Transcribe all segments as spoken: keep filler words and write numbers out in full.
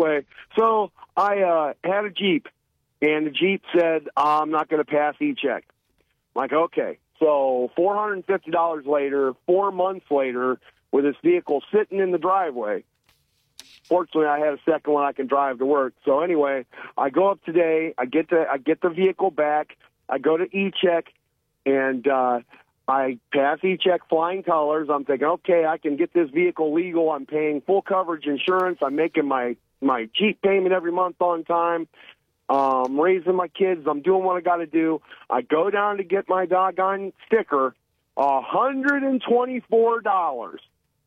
anyway, so I uh, had a Jeep, and the Jeep said, I'm not going to pass E-check. I'm like, okay. So four hundred fifty dollars later, four months later, with this vehicle sitting in the driveway. Fortunately, I had a second one I can drive to work. So anyway, I go up today. I get the I get the vehicle back. I go to E-check, and uh, I pass E-check flying colors. I'm thinking, okay, I can get this vehicle legal. I'm paying full coverage insurance. I'm making my, my Jeep payment every month on time. Um, raising my kids. I'm doing what I got to do. I go down to get my doggone sticker, one hundred twenty-four dollars.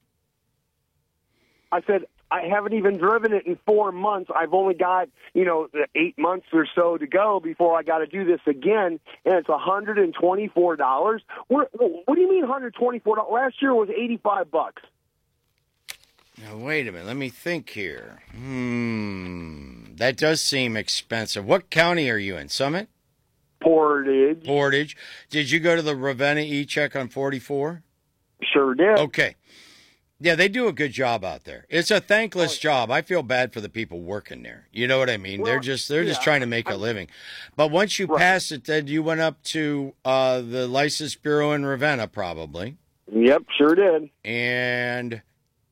I said, I haven't even driven it in four months. I've only got, you know, eight months or so to go before I got to do this again, and it's one hundred twenty-four dollars. What, what do you mean one hundred twenty-four dollars? Last year was eighty-five bucks. Now, wait a minute. Let me think here. Hmm. That does seem expensive. What county are you in? Summit? Portage. Portage. Did you go to the Ravenna E-check on forty-four? Sure did. Okay. Yeah, they do a good job out there. It's a thankless oh. job. I feel bad for the people working there. You know what I mean? Well, they're just they're yeah, just trying to make I, a living. But once you right. pass it, then you went up to uh, the License Bureau in Ravenna, probably. Yep, sure did. And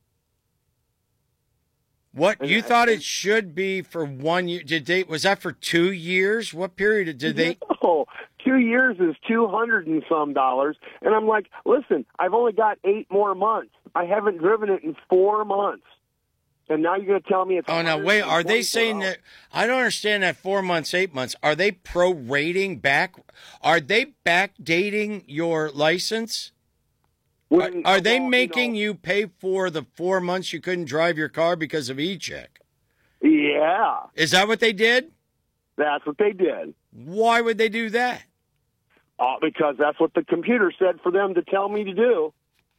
what you thought it should be for one year? Did they? Was that for two years? What period did they? No, two years is two hundred and some dollars, and I'm like, listen, I've only got eight more months. I haven't driven it in four months, and now you're going to tell me it's. Oh, now wait, are they saying that? I don't understand that four months, eight months. Are they prorating back? Are they backdating your license? When, are, are they well, making you, know, you pay for the four months you couldn't drive your car because of E-check? Yeah. Is that what they did? That's what they did. Why would they do that? Uh, because that's what the computer said for them to tell me to do.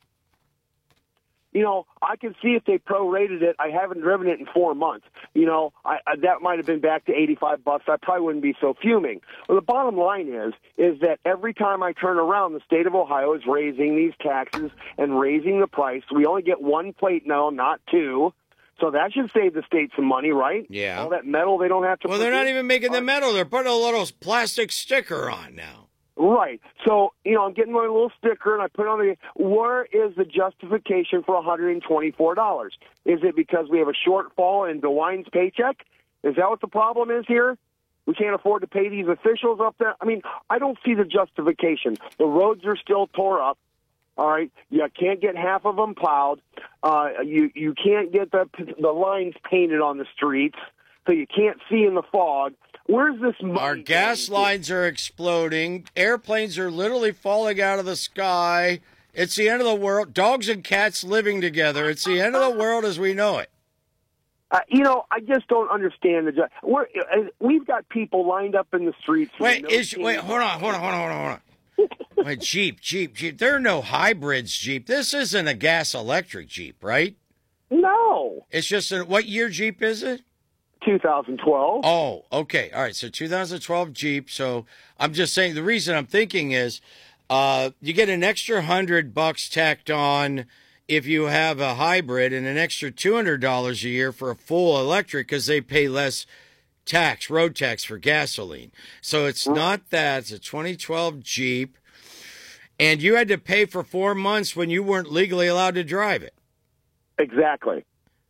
You know, I can see if they prorated it. I haven't driven it in four months. You know, I, I, that might have been back to eighty-five bucks. I probably wouldn't be so fuming. Well, the bottom line is, is that every time I turn around, the state of Ohio is raising these taxes and raising the price. We only get one plate now, not two. So that should save the state some money, right? Yeah. All that metal they don't have to. Well, they're not even making the metal. They're putting a little plastic sticker on now. Right. So, you know, I'm getting my little sticker, and I put it on the, where is the justification for one hundred twenty-four dollars? Is it because we have a shortfall in DeWine's paycheck? Is that what the problem is here? We can't afford to pay these officials up there? I mean, I don't see the justification. The roads are still tore up. All right, you can't get half of them plowed. Uh, you you can't get the the lines painted on the streets, so you can't see in the fog. Where's this money? Our gas lines are exploding. Airplanes are literally falling out of the sky. It's the end of the world. Dogs and cats living together. It's the end of the world as we know it. Uh, you know, I just don't understand the. We're, uh, we've got people lined up in the streets. Wait, no is wait, hold on, hold on, hold on, hold on, hold on. Wait, Jeep, Jeep, Jeep. There are no hybrids, Jeep. This isn't a gas electric Jeep, right? No. It's just a, what year Jeep is it? two thousand twelve. Oh, okay. All right. So two thousand twelve Jeep. So I'm just saying the reason I'm thinking is uh, you get an extra hundred bucks tacked on if you have a hybrid and an extra two hundred dollars a year for a full electric because they pay less tax, road tax for gasoline. So it's not that. It's a twenty twelve Jeep. And you had to pay for four months when you weren't legally allowed to drive it. Exactly.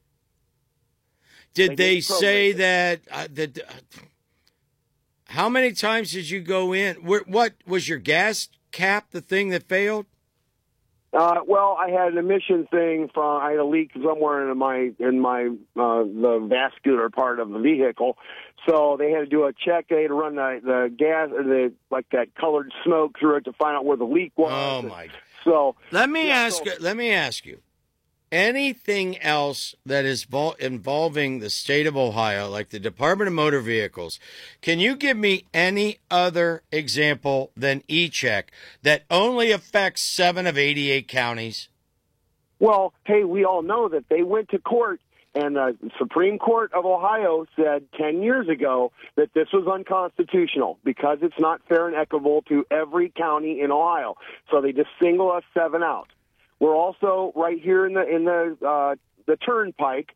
Did they, they say that, uh, that uh, how many times did you go in? What was your gas cap, the thing that failed? Uh, well, I had an emission thing from, I had a leak somewhere in my, in my, uh, the vascular part of the vehicle. So they had to do a check. They had to run the, the gas, or the, like that colored smoke through it to find out where the leak was. Oh my. So let me yeah, ask, so, let me ask you. Anything else that is vol- involving the state of Ohio, like the Department of Motor Vehicles, can you give me any other example than E-check that only affects seven of eighty-eight counties? Well, hey, we all know that they went to court, and the Supreme Court of Ohio said ten years ago that this was unconstitutional because it's not fair and equitable to every county in Ohio. So they just single us seven out. We're also right here in the in the uh, the Turnpike,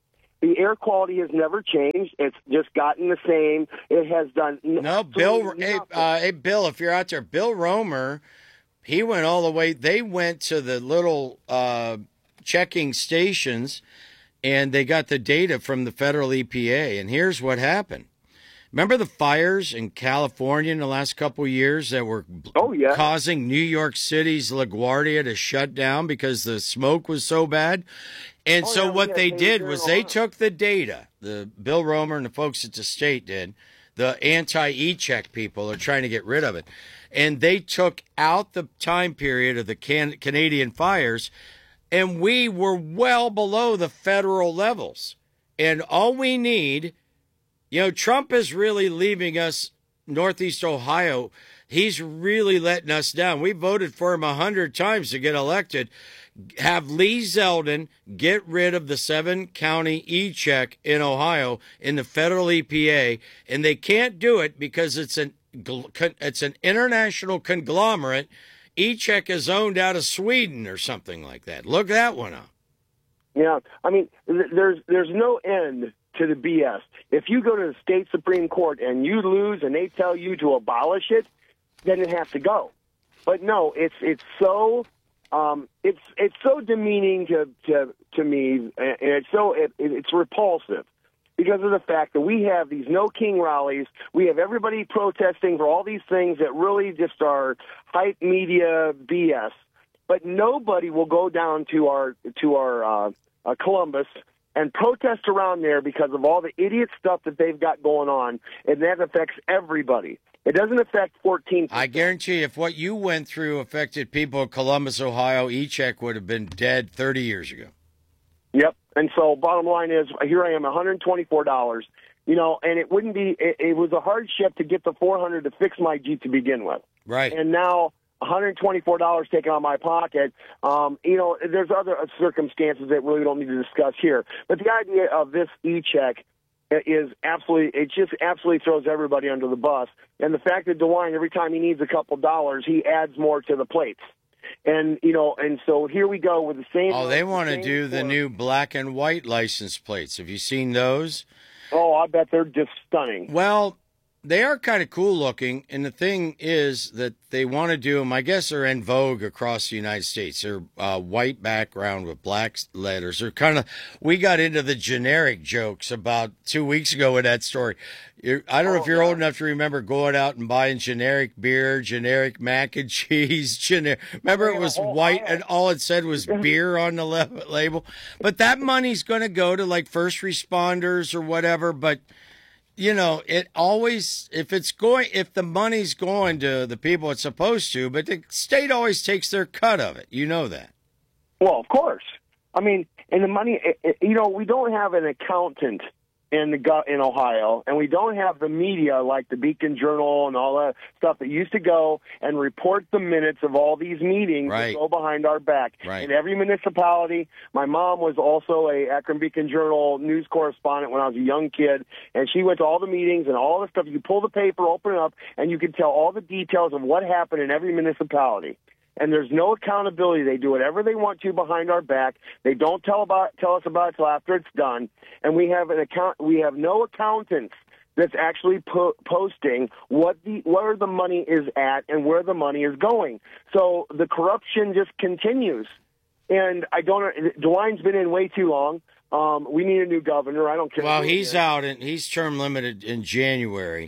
The air quality has never changed. It's just gotten the same. It has done no. Bill, hey, uh, hey, Bill, if you're out there, Bill Romer, he went all the way. They went to the little uh, checking stations, and they got the data from the federal E P A. And here's what happened. Remember the fires in California in the last couple of years that were oh, yeah. causing New York City's LaGuardia to shut down because the smoke was so bad? And oh, so yeah, what they did was they took the data, the Bill Romer and the folks at the state did, the anti-E-check people are trying to get rid of it. And they took out the time period of the can- Canadian fires, and we were well below the federal levels. And all we need, you know, Trump is really leaving us, Northeast Ohio, he's really letting us down. We voted for him a hundred times to get elected. Have Lee Zeldin get rid of the seven county E-check in Ohio in the federal E P A, and they can't do it because it's an it's an international conglomerate. E-check is owned out of Sweden or something like that. Look that one up. Yeah, I mean, there's there's no end to the B S. If you go to the state Supreme Court and you lose and they tell you to abolish it, then it has to go. But no, it's it's so. Um, it's it's so demeaning to, to to me, and it's so it, it's repulsive because of the fact that we have these no king rallies. We have everybody protesting for all these things that really just are hype media B S. But nobody will go down to our to our uh, uh, Columbus and protest around there because of all the idiot stuff that they've got going on, and that affects everybody. It doesn't affect fourteen percent. I guarantee you, if what you went through affected people in Columbus, Ohio, E-check would have been dead thirty years ago. Yep. And so bottom line is, here I am, one hundred twenty-four dollars. You know, and it wouldn't be, it, it was a hardship to get the four hundred dollars to fix my Jeep to begin with. Right. And now one hundred twenty-four dollars taken out of my pocket. Um, you know, there's other circumstances that really don't need to discuss here. But the idea of this E-check is absolutely, it just absolutely throws everybody under the bus. And the fact that DeWine, every time he needs a couple dollars, he adds more to the plates. And, you know, and so here we go with the same. Oh, they want to the do the form. new black and white license plates. Have you seen those? Oh, I bet they're just stunning. Well, they are kind of cool looking, and the thing is that they want to do them, I guess they're in vogue across the United States. They're uh, white background with black letters. They're kind of, we got into the generic jokes about two weeks ago with that story. You're, I don't oh, know if you're yeah. old enough to remember going out and buying generic beer, generic mac and cheese. Generic. Remember it was white and all it said was beer on the le- label? But that money's going to go to like first responders or whatever, but you know, it always, if it's going, if the money's going to the people it's supposed to, but the state always takes their cut of it. You know that. Well, of course. I mean, and the money, you know, we don't have an accountant in the in Ohio, and we don't have the media like the Beacon Journal and all that stuff that used to go and report the minutes of all these meetings right. that go behind our back. Right. In every municipality, my mom was also a Akron Beacon Journal news correspondent when I was a young kid, and she went to all the meetings and all the stuff. You pull the paper, open it up, and you can tell all the details of what happened in every municipality. And there's no accountability. They do whatever they want to behind our back. They don't tell about tell us about it till after it's done. And we have an account. We have no accountants that's actually po- posting what the where the money is at and where the money is going. So the corruption just continues. And I don't. DeWine's been in way too long. Um, we need a new governor. I don't care. Well, he's out and he's term limited in January.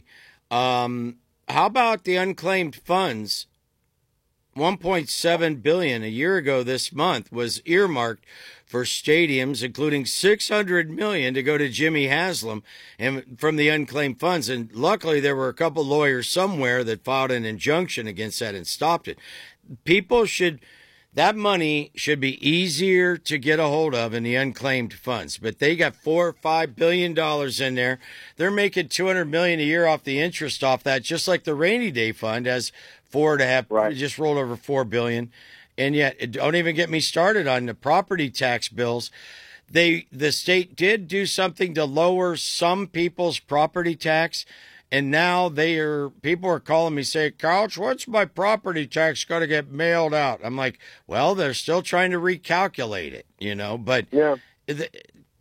Um, how about the unclaimed funds? one point seven billion dollars a year ago this month was earmarked for stadiums, including six hundred million dollars to go to Jimmy Haslam and from the unclaimed funds. And luckily there were a couple lawyers somewhere that filed an injunction against that and stopped it. People should, that money should be easier to get a hold of in the unclaimed funds. But they got four or five billion dollars in there. They're making two hundred million dollars a year off the interest off that, just like the rainy day fund has four and a half, right. just rolled over four billion. And yet, don't even get me started on the property tax bills. They, the state did do something to lower some people's property tax. And now they are, people are calling me saying, Couch, what's my property tax going to get mailed out? I'm like, well, they're still trying to recalculate it, you know, but yeah. the,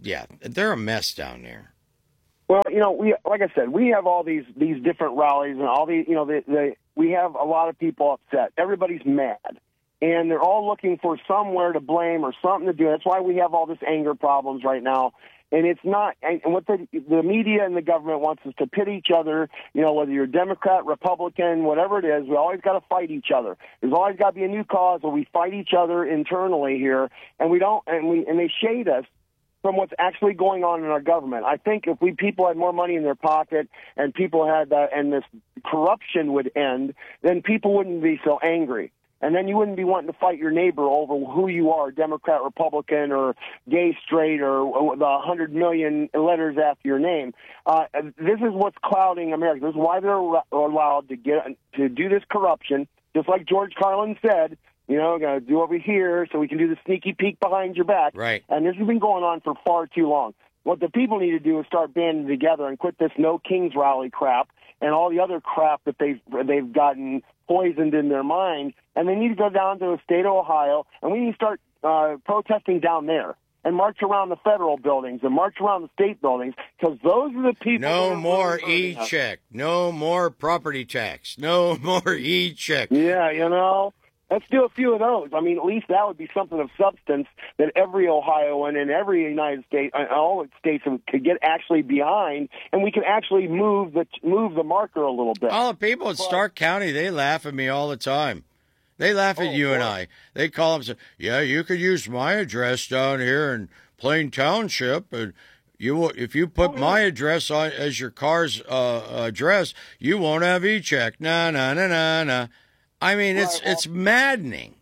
yeah, they're a mess down there. Well, you know, we like I said, we have all these these different rallies and all these, you know, the, the, we have a lot of people upset. Everybody's mad, and they're all looking for somewhere to blame or something to do. That's why we have all this anger problems right now. And it's not, and what the, the media and the government wants us to pit each other, you know, whether you're Democrat, Republican, whatever it is, we always got to fight each other. There's always got to be a new cause where we fight each other internally here, and we don't, and we, and they shade us from what's actually going on in our government. I think if we people had more money in their pocket and people had, uh, and this corruption would end, then people wouldn't be so angry. And then you wouldn't be wanting to fight your neighbor over who you are, Democrat, Republican, or gay, straight, or the one hundred million letters after your name. Uh, this is what's clouding America. This is why they're allowed to get to do this corruption, just like George Carlin said, you know, got to do over here so we can do the sneaky peek behind your back. Right. And this has been going on for far too long. What the people need to do is start banding together and quit this No Kings Rally crap and all the other crap that they've, they've gotten poisoned in their mind, and they need to go down to the state of Ohio, and we need to start uh, protesting down there and march around the federal buildings and march around the state buildings, because those are the people. No more e-check. No more property tax. No more e-check. Yeah, you know. Let's do a few of those. I mean, at least that would be something of substance that every Ohioan and every United States, all states could get actually behind, and we can actually move the move the marker a little bit. All the people in Stark County, they laugh at me all the time. They laugh at oh, you boy. and I. They call them, say, yeah, you could use my address down here in Plain Township, and you, if you put oh, yeah. my address on as your car's uh, address, you won't have e-check. Nah, nah, nah, nah, nah. I mean, it's right, well, it's maddening.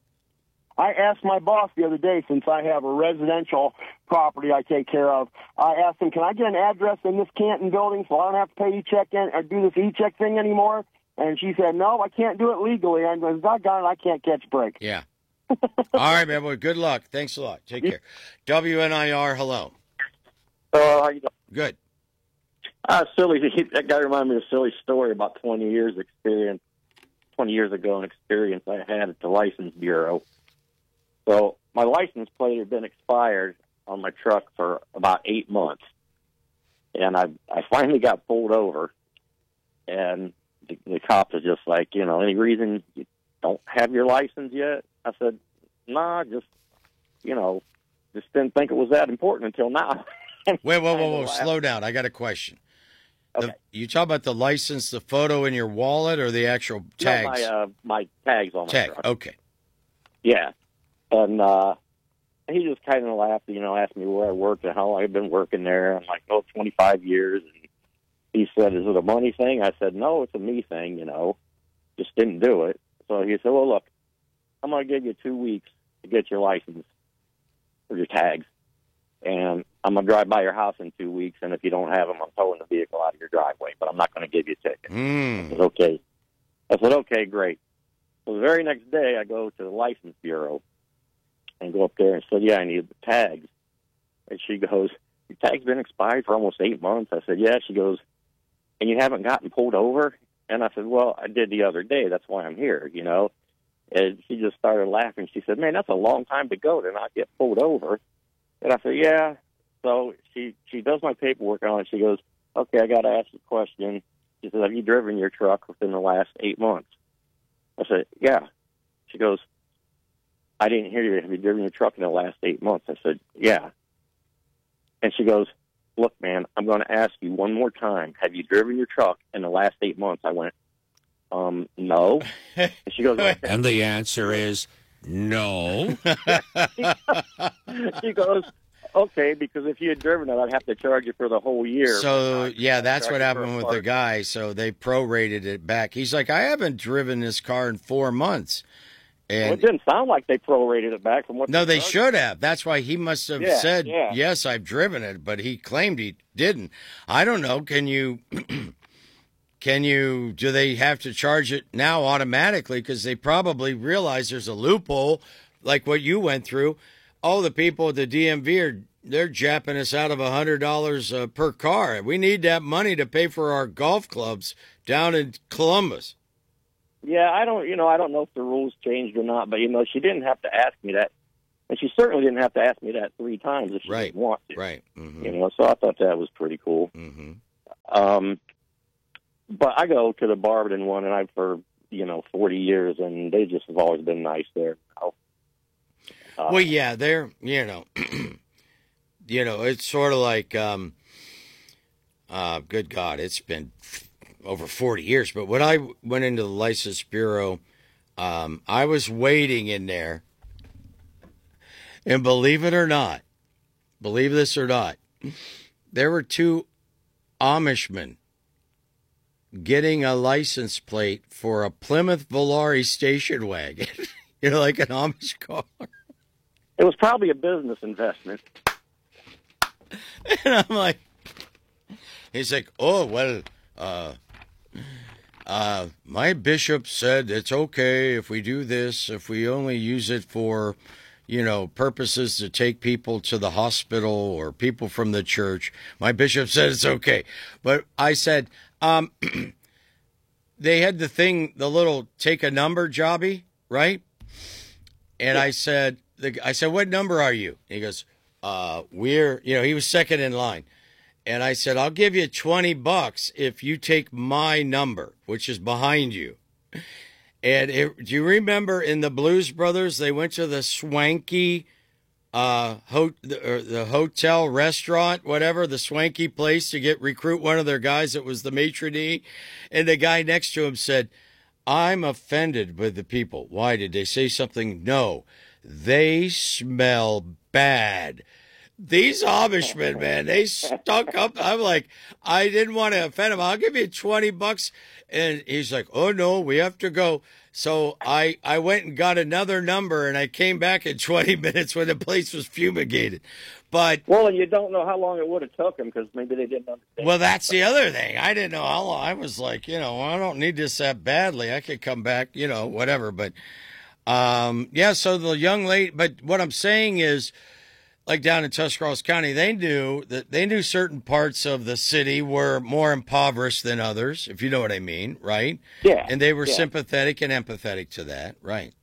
I asked my boss the other day, since I have a residential property I take care of, I asked him, can I get an address in this Canton building so I don't have to pay e-check in, or do this e-check thing anymore? And she said, no, I can't do it legally. I goes, doggone it, I can't catch a break. Yeah. All right, man. Well, good luck. Thanks a lot. Take care. W N I R, hello. Uh, how you doing? Good. Uh, silly. That guy reminded me of a silly story about twenty years experience. twenty years ago, an experience I had at the License Bureau. So my license plate had been expired on my truck for about eight months. And I I finally got pulled over. And the, the cop was just like, you know, any reason you don't have your license yet? I said, nah, just, you know, just didn't think it was that important until now. Wait, whoa, whoa, whoa, slow down. I got a question. Okay. The, you talk about the license, the photo in your wallet, or the actual tags? No, my, uh, my tags on my Tag. truck. Okay. Yeah. And uh, he just kind of laughed, you know, asked me where I worked and how long I've been working there. I'm like, oh, twenty-five years. And he said, is it a money thing? I said, no, it's a me thing, you know. Just didn't do it. So he said, well, look, I'm going to give you two weeks to get your license or your tags. And I'm going to drive by your house in two weeks, and if you don't have them, I'm towing the vehicle out of your driveway, but I'm not going to give you a ticket. Mm. I said, okay. I said, okay, great. So the very next day, I go to the License Bureau and go up there and said, yeah, I need the tags. And she goes, your tag's been expired for almost eight months. I said, yeah. She goes, and you haven't gotten pulled over? And I said, well, I did the other day. That's why I'm here, you know. And she just started laughing. She said, man, that's a long time to go to not get pulled over. And I said, yeah. So she, she does my paperwork on it. She goes, okay, I got to ask you a question. She said, have you driven your truck within the last eight months? I said, yeah. She goes, I didn't hear you. Have you driven your truck in the last eight months? I said, yeah. And she goes, look, man, I'm going to ask you one more time. Have you driven your truck in the last eight months? I went, um, no. And she goes, okay. And the answer is no. She goes, okay, because if you had driven it, I'd have to charge you for the whole year. So, yeah, that's what happened with part. the guy. So they prorated it back. He's like, I haven't driven this car in four months. And well, it didn't sound like they prorated it back from what No, they they charged. should have. That's why he must have Yeah, said, yeah. yes, I've driven it, but he claimed he didn't. I don't know. Can you, can you, do they have to charge it now automatically? Because they probably realize there's a loophole like what you went through. Oh, the people at the D M V are, they're japping us out of one hundred dollars uh, per car. We need that money to pay for our golf clubs down in Columbus. Yeah, I don't, you know, I don't know if the rules changed or not, but, you know, she didn't have to ask me that And she certainly didn't have to ask me that three times if she Right. didn't want to. Right. Mm-hmm. You know, so I thought that was pretty cool. Mm-hmm. Um, but I go to the Barberton one, and I've for you know forty years, and they just have always been nice there. Uh, Well, yeah, they're, you know, you know, it's sort of like, um, uh, good God, it's been over forty years. But when I went into the License Bureau, um, I was waiting in there. And believe it or not, believe this or not, there were two Amishmen getting a license plate for a Plymouth Volare station wagon. You know, like an Amish car. It was probably a business investment. And I'm like, he's like, oh, well, uh, uh, my bishop said it's okay if we do this, if we only use it for, you know, purposes to take people to the hospital or people from the church. My bishop said it's okay. But I said, um, they had the thing, the little take a number jobby, right? And Yeah. I said, the, I said, what number are you? And he goes, uh, we're, you know, he was second in line. And I said, I'll give you twenty bucks if you take my number, which is behind you. And it, do you remember in the Blues Brothers, they went to the swanky uh, ho- the, or the hotel, restaurant, whatever, the swanky place to get recruit one of their guys that was the maitre d'. And the guy next to him said, I'm offended with the people. Why? Did they say something? No. They smell bad. These Amishmen, man, they stunk up. I'm like, I didn't want to offend him. I'll give you twenty bucks. And he's like, oh, no, we have to go. So I, I went and got another number, and I came back in twenty minutes when the place was fumigated. But, Well, and you don't know how long it would have took them because maybe they didn't understand. well, that's the other thing. I didn't know how long. I was like, you know, I don't need this that badly. I could come back, you know, whatever. But, um, yeah, so the young lady, but what I'm saying is, like down in Tuscarawas County, they knew that they knew certain parts of the city were more impoverished than others, if you know what I mean, right? Yeah. And they were yeah. sympathetic and empathetic to that, right?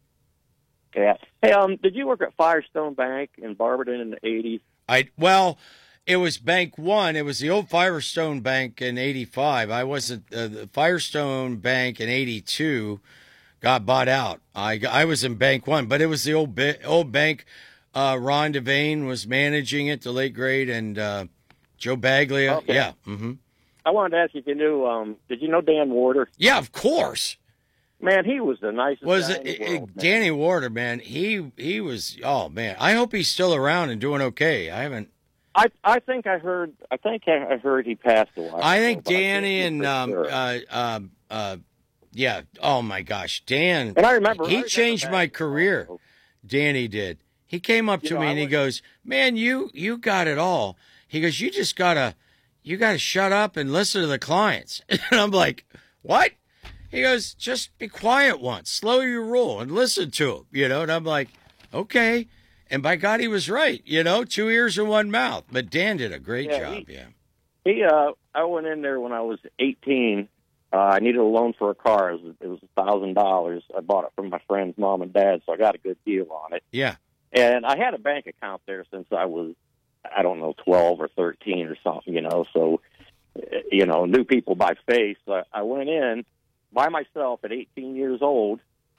Yeah. Hey, um, did you work at Firestone Bank in Barberton in the eighties? I well, it was Bank One. It was the old Firestone Bank in eighty-five. I wasn't uh, the Firestone Bank in eighty-two. Got bought out. I I was in Bank One, but it was the old ba- old bank. Uh, Ron Devane was managing it, the late great, and uh, Joe Baglia. Okay. Yeah. Mm-hmm. I wanted to ask you if you knew. Um, did you know Dan Warder? Yeah, of course. Man, he was the nicest Was guy it, in the it- world. man. Danny Warder, man? He he was. Oh man, I hope he's still around and doing okay. I haven't. I I think I heard. I think I heard he passed a while. I ago, think but I can't Danny be and for um sure. uh uh uh yeah. Oh my gosh, Dan. and I remember I he remember changed back my in the career. fall, Danny did. He came up You to know, me I and he was- goes, "Man, you you got it all." He goes, "You just gotta, you gotta shut up and listen to the clients." And I'm like, "What?" He goes, "Just be quiet once, slow your roll, and listen to him." You know, and I'm like, "Okay." And by God, he was right. You know, two ears and one mouth. But Dan did a great Yeah, job. he- yeah. He, uh, I went in there when I was eighteen. Uh, I needed a loan for a car. It was, it was a thousand dollars. I bought it from my friend's mom and dad, so I got a good deal on it. Yeah. And I had a bank account there since I was, I don't know, twelve or thirteen or something, you know. So, uh, you know, knew people by face. So I went in by myself at eighteen years old,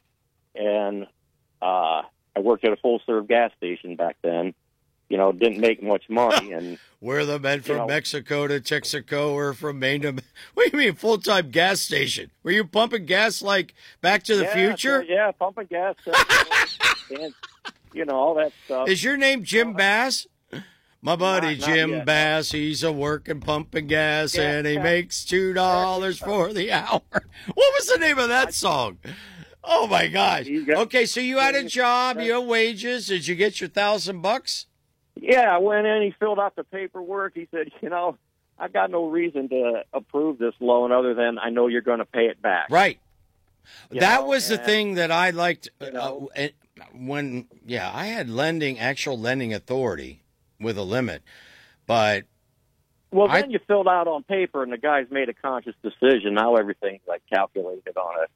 and uh, I worked at a full-serve gas station back then. You know, didn't make much money, and We're the men from know- Mexico to Texaco or from Maine to. What do you mean, full time gas station? Were you pumping gas like Back to the yeah, Future? so, yeah, pumping gas, uh, and you know all that stuff. Is your name Jim Bass? My buddy Not- not Jim yet. Bass, he's a working pumping gas Yeah, and he yeah. makes two dollars for the hour. What was the name of that song? Oh my gosh! You got- Okay, so you had a job, you had wages. Did you get your thousand bucks? Yeah, I went in. He filled out the paperwork. He said, you know, I got no reason to approve this loan other than I know you're going to pay it back. Right. You That know, was the and, thing that I liked you know- uh, it- when, yeah, I had lending, actual lending authority with a limit, but Well, I- then you filled out on paper, and the guys made a conscious decision. Now everything's like calculated on a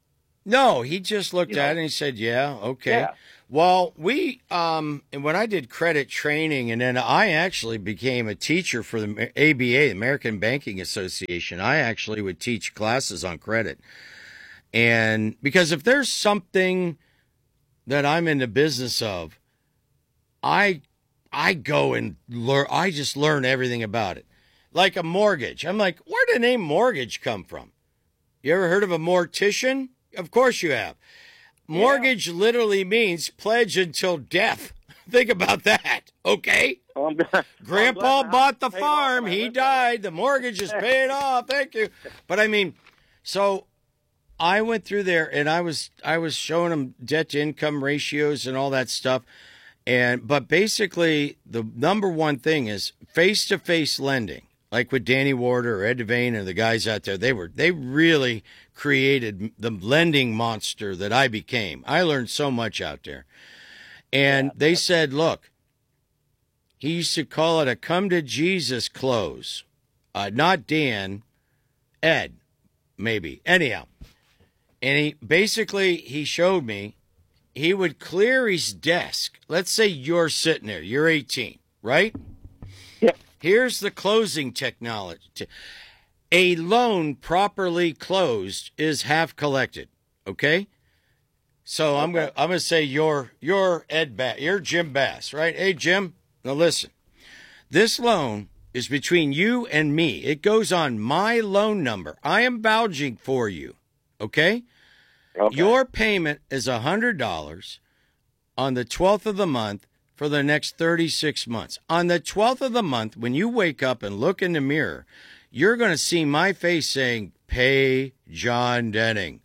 No, he just looked You at know. it and he said, yeah, okay. Yeah. Well, we, um, and when I did credit training, and then I actually became a teacher for the A B A, American Banking Association, I actually would teach classes on credit. And because if there's something that I'm in the business of, I, I go and learn, I just learn everything about it. Like a mortgage. I'm like, where did the name mortgage come from? You ever heard of a mortician? Of course you have. Mortgage literally means pledge until death. Think about that, okay? Well, I'm glad- Grandpa well, I'm glad bought the paid off farm. when I He lived there. died. The mortgage is paid off. Thank you. But I mean, so I went through there and I was I was showing them debt to income ratios and all that stuff. And but basically, the number one thing is face to face lending. Like with Danny Warder or Ed Devane and the guys out there, they were they really created the lending monster that I became. I learned so much out there. And Yeah, they said, look, he used to call it a come to Jesus close. Uh, not Dan, Ed, maybe. Anyhow. And he basically he showed me he would clear his desk. Let's say you're sitting there, you're eighteen, right? Yeah. Here's the closing technology. A loan properly closed is half collected. Okay? So I'm gonna I'm gonna say you're you're Ed Bass, you're Jim Bass, right? Hey Jim, now listen. This loan is between you and me. It goes on my loan number. I am vouching for you. Okay? Okay. Your payment is a hundred dollars on the twelfth of the month for the next thirty-six months. On the twelfth of the month, when you wake up and look in the mirror, you're going to see my face saying, pay John Denning.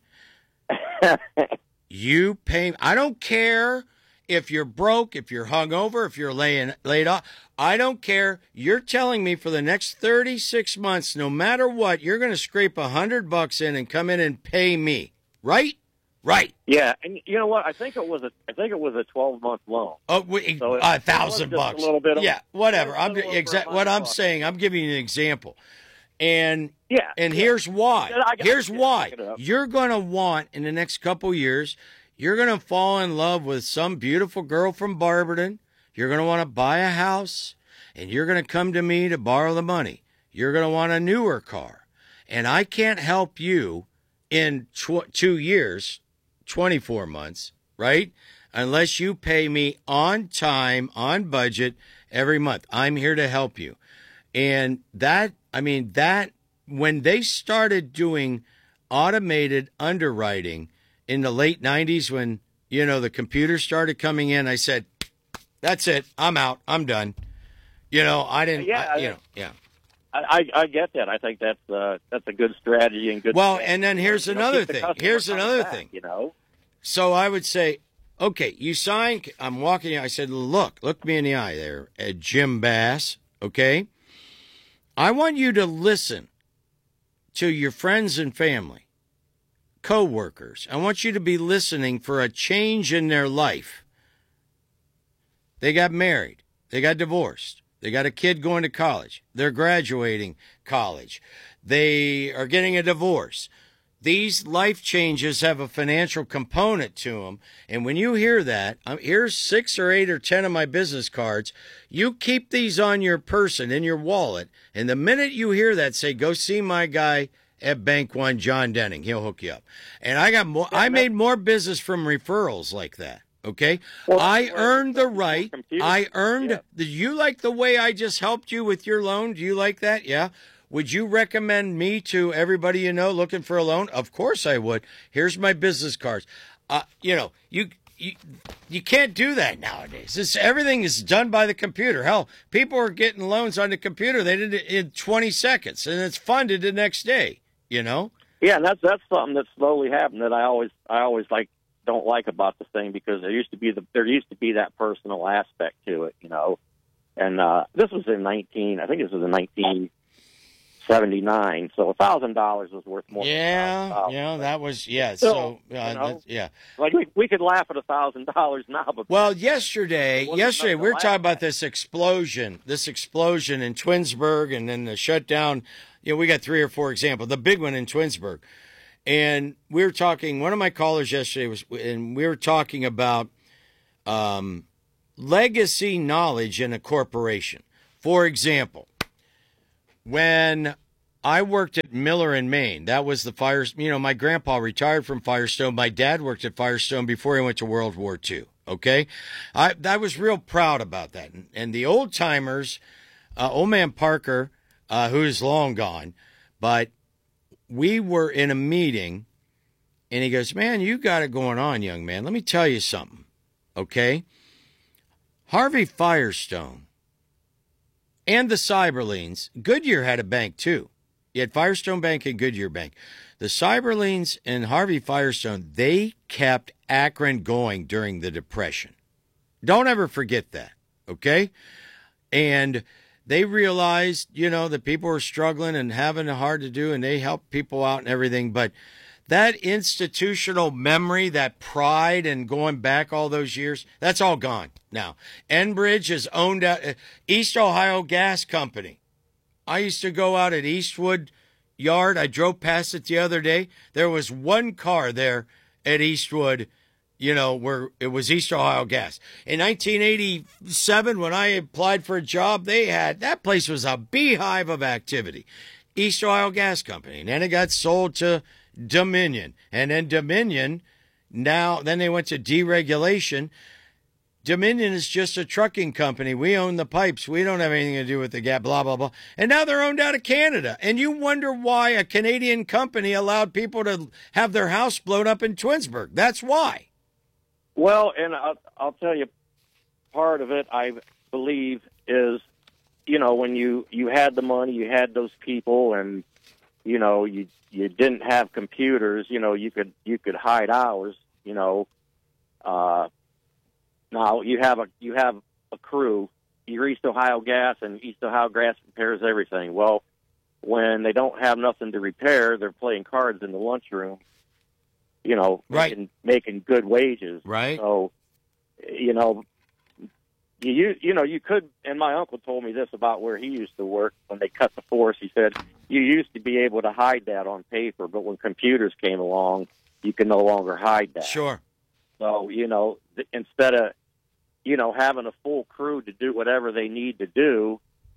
You pay. I don't care if you're broke, if you're hungover, if you're laying, laid off. I don't care. You're telling me for the next thirty-six months, no matter what, you're going to scrape a hundred bucks in and come in and pay me. Right? Right. Yeah, and you know what? I think it was a I think it was a twelve month loan. Oh, wait, So it- a it was thousand just a bucks. little bit of- yeah, whatever. it was a I'm little over exact. a What hundred I'm bucks. saying. I'm giving you an example, and Yeah, and yeah. here's why. Yeah, I got- Here's yeah, why. pick it up. You're gonna want in the next couple years. You're gonna fall in love with some beautiful girl from Barberton. You're gonna want to buy a house, and you're gonna come to me to borrow the money. You're gonna want a newer car, and I can't help you in tw- two years. twenty-four months, right? Unless you pay me on time, on budget every month. I'm here to help you. And that, I mean, that, when they started doing automated underwriting in the late nineties, when, you know, the computers started coming in, I said, that's it. I'm out. I'm done. You know, I didn't, Yeah, I, you I- know, yeah. I, I I get that. I think that's uh, that's a good strategy and good. Well, strategy. and then here's You know, another keep the thing. customer Here's coming another back, thing. You know. So I would say, okay, you sign. I'm walking. I said, look, look me in the eye there, uh, Jim Bass. Okay, I want you to listen to your friends and family, co-workers. I want you to be listening for a change in their life. They got married. They got divorced. They got a kid going to college. They're graduating college. They are getting a divorce. These life changes have a financial component to them. And when you hear that, um, here's six or eight or ten of my business cards. You keep these on your person, in your wallet. And the minute you hear that, say, go see my guy at Bank One, John Denning. He'll hook you up. And I got more, I made more business from referrals like that. Okay. Well, I that's where- earned the right. Computer- I earned, Yeah. do you like the way I just helped you with your loan? Do you like that? Yeah. Would you recommend me to everybody you know looking for a loan? Of course I would. Here's my business cards. Uh, you know, you, you, you can't do that nowadays. It's, everything is done by the computer. Hell, people are getting loans on the computer. They did it in twenty seconds and it's funded the next day, you know? Yeah, and that's that's something that's slowly happened that I always I always like don't like about the thing because there used to be the there used to be that personal aspect to it, you know. And uh, this was in nineteen I think this was in nineteen seventy-nine, so a thousand dollars was worth more. Yeah, than yeah, that was, yeah. Still, So, uh, you know, that- yeah. like we, we could laugh at a thousand dollars now, but Well, yesterday, It wasn't yesterday nothing we were to talking laugh about at. this explosion, this explosion in Twinsburg, and then the shutdown. You know, we got three or four examples. The big one in Twinsburg, And we were talking, one of my callers yesterday was, and we were talking about um, legacy knowledge in a corporation. For example, when I worked at Miller in Maine, that was the fire, you know, my grandpa retired from Firestone. My dad worked at Firestone before he went to World War Two. Okay. I, I was real proud about that. And, and the old timers, uh, old man Parker, uh, who is long gone, but we were in a meeting, and he goes, man, you got it going on, young man. Let me tell you something, okay? Harvey Firestone and the Cyberlines, Goodyear had a bank too. You had Firestone Bank and Goodyear Bank. The Cyberlines and Harvey Firestone, they kept Akron going during the Depression. Don't ever forget that, okay? And they realized, you know, that people were struggling and having it hard to do, and they helped people out and everything. But that institutional memory, that pride and going back all those years, that's all gone now. Enbridge is owned out, East Ohio Gas Company. I used to go out at Eastwood Yard. I drove past it the other day. There was one car there at Eastwood, you know, where it was East Ohio Gas. In nineteen eighty-seven, when I applied for a job, they had, that place was a beehive of activity. East Ohio Gas Company. And then it got sold to Dominion. And then Dominion, now, then they went to deregulation. Dominion is just a trucking company. We own the pipes. We don't have anything to do with the gas, blah, blah, blah. And now they're owned out of Canada. And you wonder why a Canadian company allowed people to have their house blown up in Twinsburg. That's why. Well, and I'll, I'll tell you, part of it, I believe, is, you know, when you, you had the money, you had those people, and, you know, you you didn't have computers, you know, you could you could hide hours, you know. Uh, now you have a you have a crew. You're East Ohio Gas, and East Ohio Gas repairs everything. Well, when they don't have nothing to repair, they're playing cards in the lunchroom. You know, right. making, making good wages. Right. So, you know, you you know, you could, and my uncle told me this about where he used to work when they cut the force. He said, you used to be able to hide that on paper, but when computers came along, you can no longer hide that. Sure. So, you know, th- instead of, you know, having a full crew to do whatever they need to do,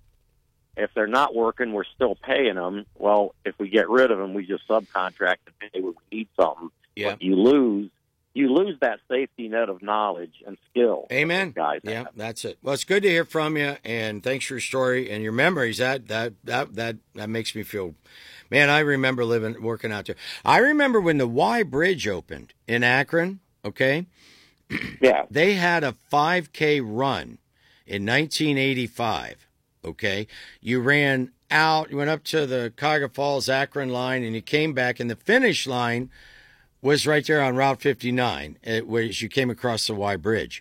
if they're not working, we're still paying them. Well, if we get rid of them, we just subcontract and pay when we need something. Yeah. But you lose, you lose that safety net of knowledge and skill. Amen. Guys, yeah, have. That's it. Well, it's good to hear from you, and thanks for your story and your memories. That that that that that makes me feel, man. I remember living, working out there. I remember when the Y Bridge opened in Akron. Okay. Yeah. They had a five K run in nineteen eighty-five. Okay. You ran out, you went up to the Cuyahoga Falls Akron line, and you came back, and the finish line was right there on Route fifty-nine, where you came across the Y Bridge.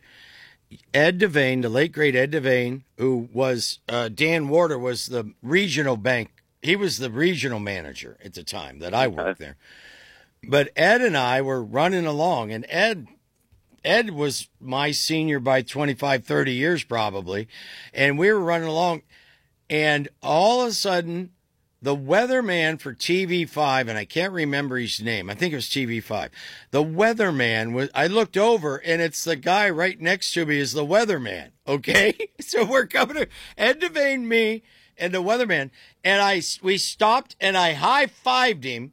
Ed Devane, the late great Ed Devane, who was, uh, Dan Warder was the regional bank. He was the regional manager at the time that I worked there. But Ed and I were running along, and Ed, Ed was my senior by twenty-five, thirty years probably. And we were running along, and all of a sudden, the weatherman for T V five, and I can't remember his name. I think it was T V five. The weatherman was, I looked over, and it's the guy right next to me is the weatherman. Okay. So we're coming to Ed Devane, me, and the weatherman. And I, we stopped and I high-fived him,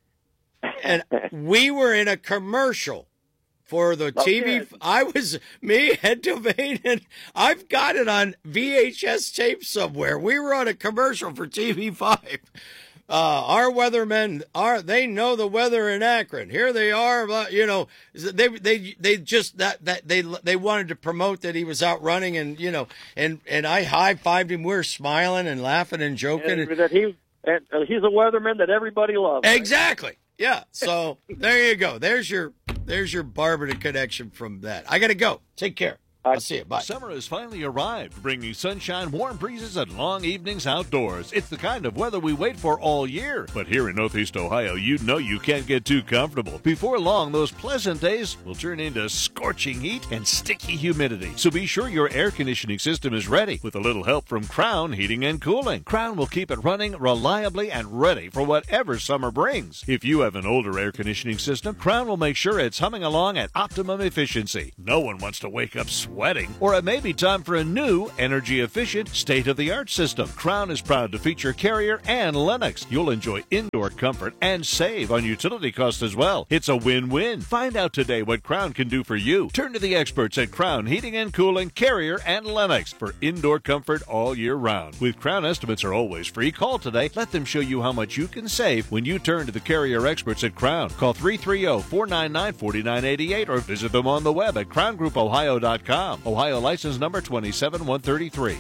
and we were in a commercial for the Oh, T V. good. I was, me, Ed Devane, and I've got it on V H S tape somewhere. We were on a commercial for T V five. Uh, our weathermen are, they know the weather in Akron. Here they are, uh, you know, they, they, they just, that, that, they, they wanted to promote that he was out running, and, you know, and, and I high-fived him. We were smiling and laughing and joking. And that he, and, uh, he's a weatherman that everybody loves. right? Exactly. Yeah. So there you go. There's your, there's your Barberton connection from that. I got to go. Take care. I'll see you. Bye. Summer has finally arrived, bringing sunshine, warm breezes, and long evenings outdoors. It's the kind of weather we wait for all year. But here in Northeast Ohio, you know you can't get too comfortable. Before long, those pleasant days will turn into scorching heat and sticky humidity. So be sure your air conditioning system is ready with a little help from Crown Heating and Cooling. Crown will keep it running reliably and ready for whatever summer brings. If you have an older air conditioning system, Crown will make sure it's humming along at optimum efficiency. No one wants to wake up sweating, or it may be time for a new, energy-efficient, state-of-the-art system. Crown is proud to feature Carrier and Lennox. You'll enjoy indoor comfort and save on utility costs as well. It's a win-win. Find out today what Crown can do for you. Turn to the experts at Crown Heating and Cooling, Carrier, and Lennox for indoor comfort all year round. With Crown, estimates are always free. Call today. Let them show you how much you can save when you turn to the Carrier experts at Crown. Call three three zero, four nine nine, four nine eight eight or visit them on the web at crown group ohio dot com. Ohio license number two seven one three three.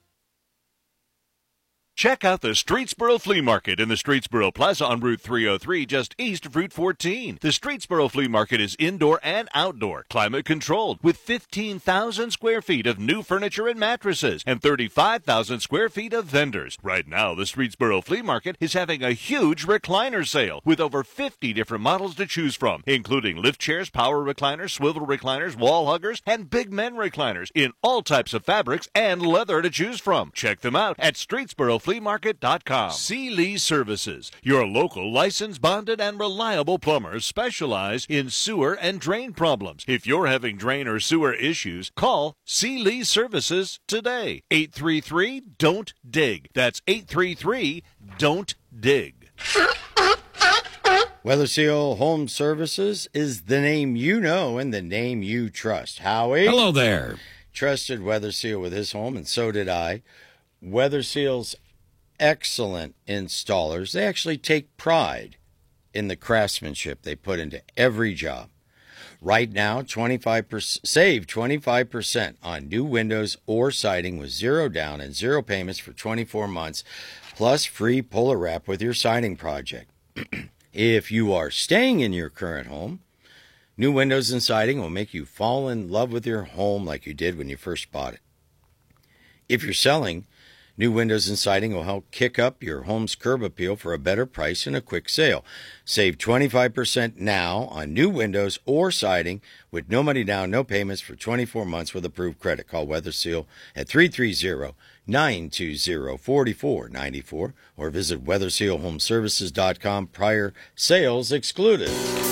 Check out the Streetsboro Flea Market in the Streetsboro Plaza on Route three oh three, just east of Route fourteen. The Streetsboro Flea Market is indoor and outdoor, climate controlled, with fifteen thousand square feet of new furniture and mattresses and thirty-five thousand square feet of vendors. Right now, the Streetsboro Flea Market is having a huge recliner sale with over fifty different models to choose from, including lift chairs, power recliners, swivel recliners, wall huggers, and big men recliners in all types of fabrics and leather to choose from. Check them out at Streetsboro Flea Market dot com. C. Lee Services, your local licensed, bonded, and reliable plumbers, specialize in sewer and drain problems. If you're having drain or sewer issues, call C. Lee Services today. eight three three, don't dig. That's eight three three, don't dig. Weather Seal Home Services is the name you know and the name you trust. Howie? Hello there. Trusted Weather Seal with his home, and so did I. Weather Seal's excellent installers. They actually take pride in the craftsmanship they put into every job. Right now, twenty-five percent save twenty-five percent on new windows or siding with zero down and zero payments for twenty-four months, plus free puller wrap with your siding project. If you are staying in your current home, new windows and siding will make you fall in love with your home like you did when you first bought it. If you're selling, new windows and siding will help kick up your home's curb appeal for a better price and a quick sale. Save twenty-five percent now on new windows or siding with no money down, no payments for twenty-four months with approved credit. Call Weather Seal at three three zero, nine two zero, four four nine four or visit weather seal home services dot com. Prior sales excluded.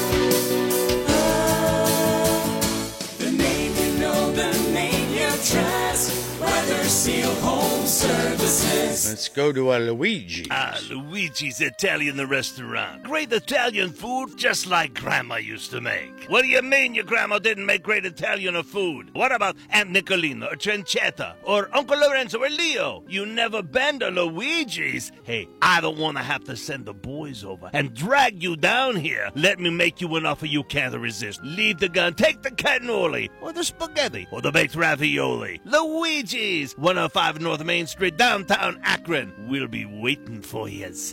The name you know, the name you trust. Weather Seal Home Services. Let's go to a Luigi. Ah, Luigi's Italian restaurant. Great Italian food just like Grandma used to make. What do you mean your grandma didn't make great Italian food? What about Aunt Nicolina or Trencetta or Uncle Lorenzo or Leo? You never been to Luigi's? Hey, I don't want to have to send the boys over and drag you down here. Let me make you an offer you can't resist. Leave the gun, take the cannoli or the spaghetti or the baked ravioli. Luigi's, one oh five North Main Street, downtown Akron. We'll be waiting for yous.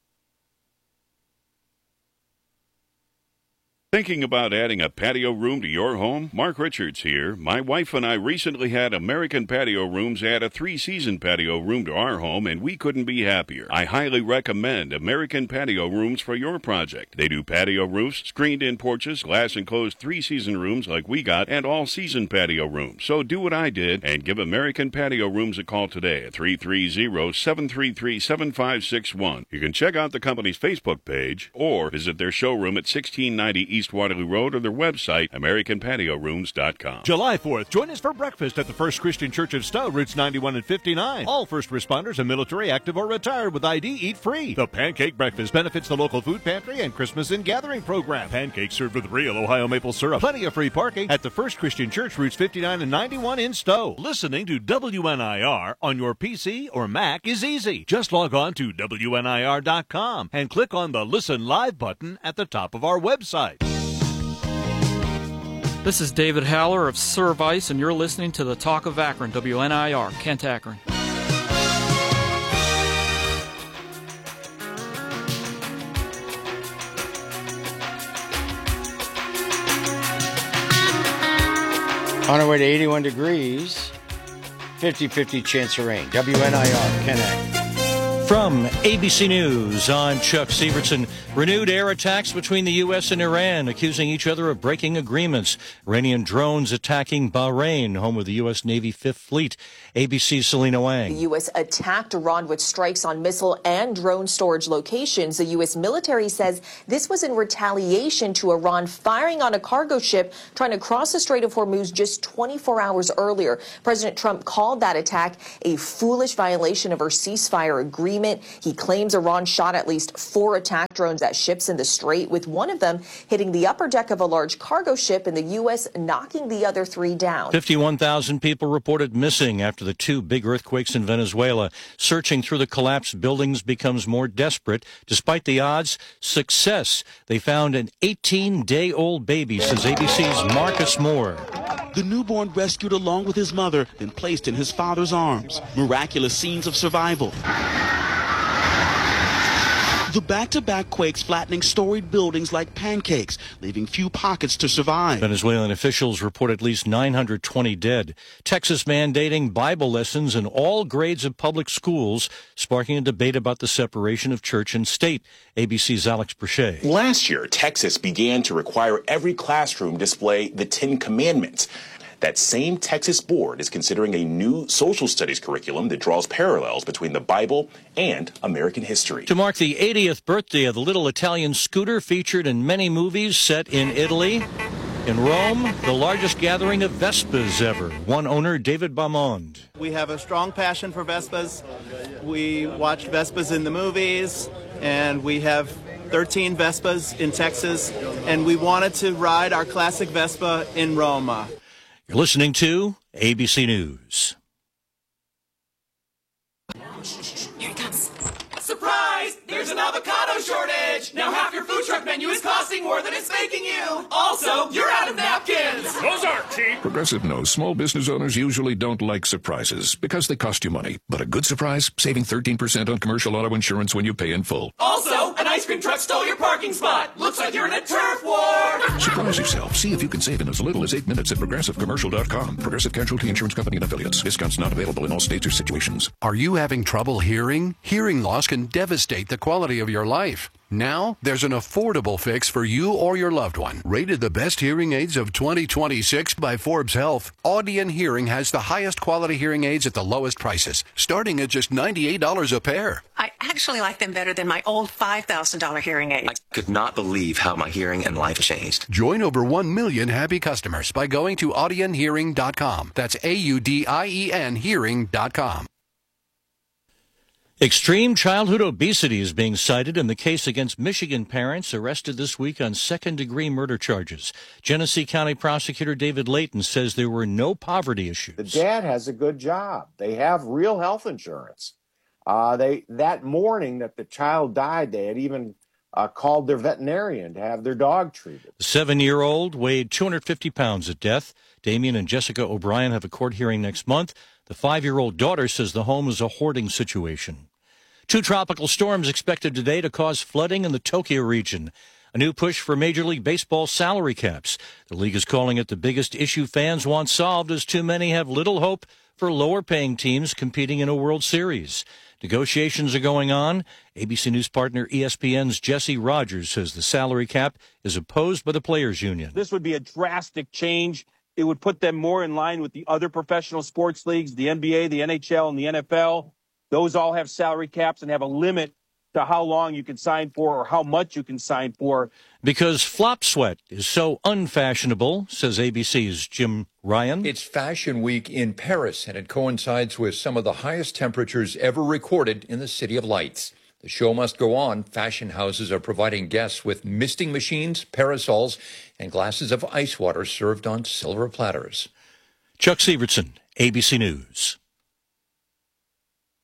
Thinking about adding a patio room to your home? Mark Richards here. My wife and I recently had American Patio Rooms add a three-season patio room to our home, and we couldn't be happier. I highly recommend American Patio Rooms for your project. They do patio roofs, screened-in porches, glass-enclosed three-season rooms like we got, and all-season patio rooms. So do what I did and give American Patio Rooms a call today at three three zero, seven three three, seven five six one. You can check out the company's Facebook page or visit their showroom at sixteen ninety East Waterloo Road or their website, american patio rooms dot com. July fourth, join us for breakfast at the First Christian Church of Stowe, routes ninety-one and fifty-nine. All first responders and military, active, or retired with I D eat free. The Pancake Breakfast benefits the local food pantry and Christmas and Gathering program. Pancakes served with real Ohio maple syrup. Plenty of free parking at the First Christian Church, routes fifty-nine and ninety-one in Stowe. Listening to W N I R on your P C or Mac is easy. Just log on to W N I R dot com and click on the Listen Live button at the top of our website. This is David Haller of Service, and you're listening to the Talk of Akron, W N I R, Kent, Akron. On our way to eighty-one degrees, fifty-fifty chance of rain. W N I R, Connect. From A B C News, I'm Chuck Severson. Renewed air attacks between the U S and Iran, accusing each other of breaking agreements. Iranian drones attacking Bahrain, home of the U S Navy Fifth Fleet. A B C's Selena Wang. The U S attacked Iran with strikes on missile and drone storage locations. The U S military says this was in retaliation to Iran firing on a cargo ship trying to cross the Strait of Hormuz just twenty-four hours earlier. President Trump called that attack a foolish violation of our ceasefire agreement. He claims Iran shot at least four attack drones at ships in the Strait, with one of them hitting the upper deck of a large cargo ship and the U S knocking the other three down. fifty-one thousand people reported missing after the two big earthquakes in Venezuela. Searching through the collapsed buildings becomes more desperate. Despite the odds, success. They found an eighteen-day-old baby, says A B C's Marcus Moore. The newborn rescued along with his mother, then placed in his father's arms. Miraculous scenes of survival. The back-to-back quakes flattening storied buildings like pancakes, leaving few pockets to survive. Venezuelan officials report at least nine hundred twenty dead. Texas mandating Bible lessons in all grades of public schools, sparking a debate about the separation of church and state. A B C's Alex Brachet. Last year, Texas began to require every classroom display the Ten Commandments. That same Texas board is considering a new social studies curriculum that draws parallels between the Bible and American history. To mark the eightieth birthday of the little Italian scooter featured in many movies set in Italy, in Rome, the largest gathering of Vespas ever. One owner, David Baumond. We have a strong passion for Vespas. We watched Vespas in the movies, and we have thirteen Vespas in Texas, and we wanted to ride our classic Vespa in Roma. You're listening to A B C News. Here it comes. Surprise! There's an avocado shortage! Now half your food truck menu is costing more than it's making you! Also, you're out of napkins! Those aren't cheap! Progressive knows small business owners usually don't like surprises because they cost you money. But a good surprise, saving thirteen percent on commercial auto insurance when you pay in full. Also, an ice cream truck stole your parking spot! Looks like you're in a turf war! Surprise yourself. See if you can save in as little as eight minutes at progressive commercial dot com. Progressive Casualty Insurance Company and Affiliates. Discounts not available in all states or situations. Are you having trouble hearing? Hearing loss can devastate the quality of your life. Now, there's an affordable fix for you or your loved one. Rated the best hearing aids of twenty twenty-six by Forbes Health, Audion Hearing has the highest quality hearing aids at the lowest prices, starting at just ninety-eight dollars a pair. I actually like them better than my old five thousand dollars hearing aids. I could not believe how my hearing and life changed. Join over one million happy customers by going to audion hearing dot com. That's A U D I E N hearing dot com. Extreme childhood obesity is being cited in the case against Michigan parents arrested this week on second-degree murder charges. Genesee County Prosecutor David Layton says there were no poverty issues. The dad has a good job. They have real health insurance. Uh, they that morning that the child died, they had even uh, called their veterinarian to have their dog treated. The seven-year-old weighed two hundred fifty pounds at death. Damien and Jessica O'Brien have a court hearing next month. The five-year-old daughter says the home is a hoarding situation. Two tropical storms expected today to cause flooding in the Tokyo region. A new push for Major League Baseball salary caps. The league is calling it the biggest issue fans want solved, as too many have little hope for lower-paying teams competing in a World Series. Negotiations are going on. A B C News partner E S P N's Jesse Rogers says the salary cap is opposed by the Players Union. This would be a drastic change. It would put them more in line with the other professional sports leagues, the N B A, the N H L, and the N F L. Those all have salary caps and have a limit to how long you can sign for or how much you can sign for. Because flop sweat is so unfashionable, says A B C's Jim Ryan. It's Fashion Week in Paris, and it coincides with some of the highest temperatures ever recorded in the City of Lights. The show must go on. Fashion houses are providing guests with misting machines, parasols, and glasses of ice water served on silver platters. Chuck Severson, A B C News.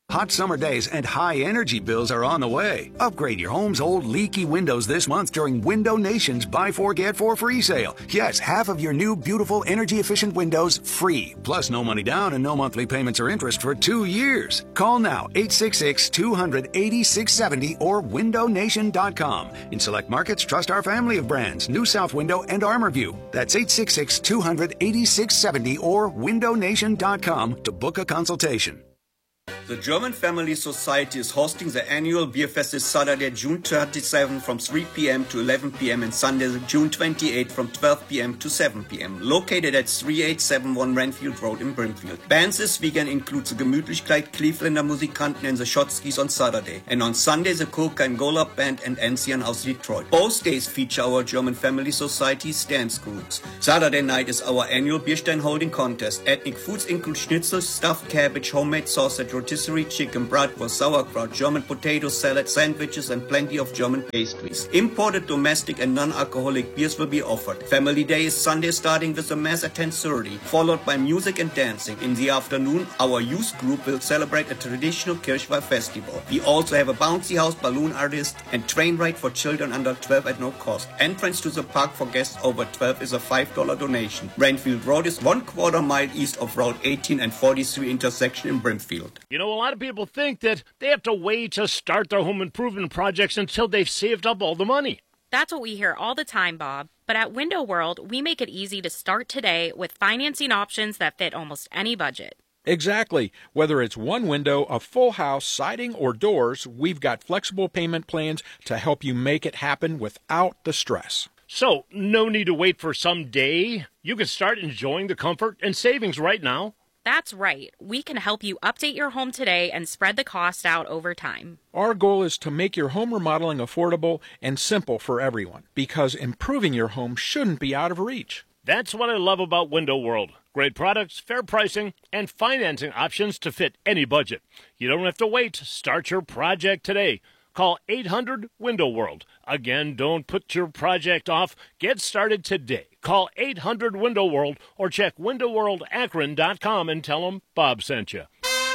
Hot summer days and high energy bills are on the way. Upgrade your home's old leaky windows this month during Window Nation's Buy Four Get Four free sale. Yes, half of your new beautiful energy efficient windows free. Plus no money down and no monthly payments or interest for two years. Call now eight six six, two hundred, eighty-six seventy or window nation dot com. In select markets, trust our family of brands, New South Window and ArmorView. That's eight six six, two hundred, eighty-six seventy or window nation dot com to book a consultation. The German Family Society is hosting the annual Beer Fest this Saturday, June twenty-seventh from three p.m. to eleven p.m. and Sunday, June twenty-eighth from twelve p.m. to seven p.m. Located at thirty-eight seventy-one Renfield Road in Brimfield. Bands this weekend include the Gemütlichkeit, Clevelander Musikanten and the Schotskis on Saturday. And on Sunday, the Kulka and Golub Band and Ancien aus Detroit. Both days feature our German Family Society's dance groups. Saturday night is our annual Bierstein holding contest. Ethnic foods include schnitzel, stuffed cabbage, homemade sausage, rotisserie chicken, bratwurst, sauerkraut, German potato salad, sandwiches, and plenty of German pastries. Imported, domestic, and non-alcoholic beers will be offered. Family Day is Sunday, starting with a mass at ten thirty, followed by music and dancing. In the afternoon, our youth group will celebrate a traditional Kirchweih festival. We also have a bouncy house, balloon artist, and train ride for children under twelve at no cost. Entrance to the park for guests over twelve is a five dollar donation. Renfield Road is one quarter mile east of Route eighteen and forty-three intersection in Brimfield. You know, a lot of people think that they have to wait to start their home improvement projects until they've saved up all the money. That's what we hear all the time, Bob. But at Window World, we make it easy to start today with financing options that fit almost any budget. Exactly. Whether it's one window, a full house, siding, or doors, we've got flexible payment plans to help you make it happen without the stress. So, no need to wait for some day. You can start enjoying the comfort and savings right now. That's right. We can help you update your home today and spread the cost out over time. Our goal is to make your home remodeling affordable and simple for everyone, because improving your home shouldn't be out of reach. That's what I love about Window World. Great products, fair pricing, and financing options to fit any budget. You don't have to wait. Start your project today. Call eight hundred window world. Again, don't put your project off. Get started today. Call eight hundred window world or check window world akron dot com and tell them Bob sent you.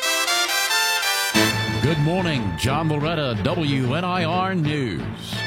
Good morning, John Loretta, W N I R News.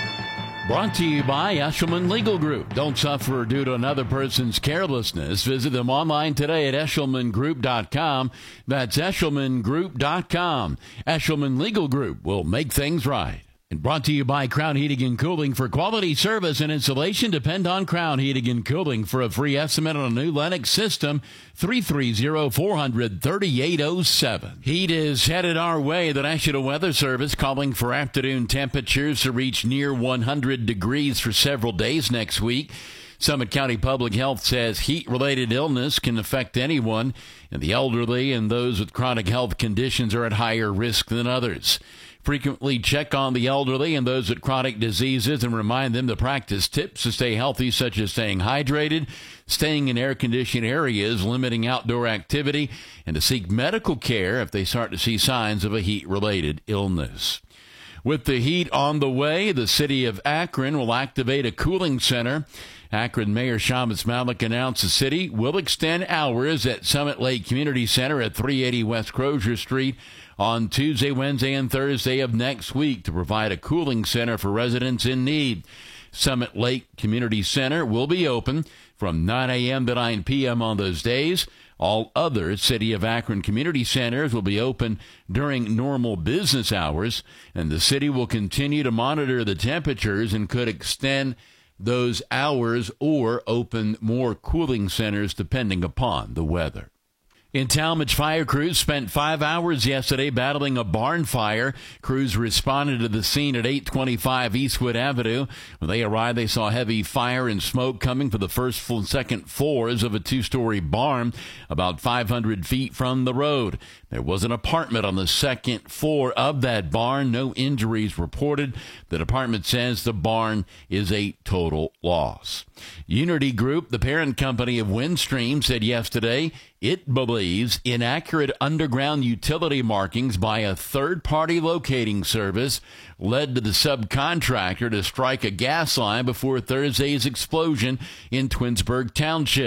Brought to you by Eshelman Legal Group. Don't suffer due to another person's carelessness. Visit them online today at eshelman group dot com. That's eshelman group dot com. Eshelman Legal Group will make things right. And brought to you by Crown Heating and Cooling. For quality service and installation, depend on Crown Heating and Cooling. For a free estimate on a new Lennox system, three three zero, four hundred, thirty-eight oh seven. Heat is headed our way. The National Weather Service calling for afternoon temperatures to reach near one hundred degrees for several days next week. Summit County Public Health says heat-related illness can affect anyone, and the elderly and those with chronic health conditions are at higher risk than others. Frequently check on the elderly and those with chronic diseases and remind them to practice tips to stay healthy, such as staying hydrated, staying in air-conditioned areas, limiting outdoor activity, and to seek medical care if they start to see signs of a heat-related illness. With the heat on the way, the city of Akron will activate a cooling center. Akron Mayor Shamus Malik announced the city will extend hours at Summit Lake Community Center at three eighty West Crozier Street on Tuesday, Wednesday, and Thursday of next week to provide a cooling center for residents in need. Summit Lake Community Center will be open from nine a.m. to nine p.m. on those days. All other City of Akron community centers will be open during normal business hours, and the city will continue to monitor the temperatures and could extend those hours or open more cooling centers depending upon the weather. In Talmadge, fire crews spent five hours yesterday battling a barn fire. Crews responded to the scene at eight twenty-five Eastwood Avenue. When they arrived, they saw heavy fire and smoke coming from the first and second floors of a two-story barn about five hundred feet from the road. There was an apartment on the second floor of that barn. No injuries reported. The department says the barn is a total loss. Unity Group, the parent company of Windstream, said yesterday it believes inaccurate underground utility markings by a third-party locating service led to the subcontractor to strike a gas line before Thursday's explosion in Twinsburg Township.